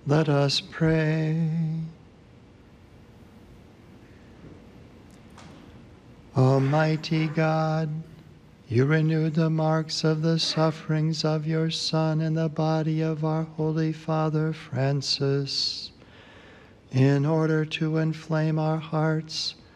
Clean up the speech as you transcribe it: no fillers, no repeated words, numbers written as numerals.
Let us pray. Almighty God, you renewed the marks of the sufferings of your Son in the body of our Holy Father Francis, in order to inflame our hearts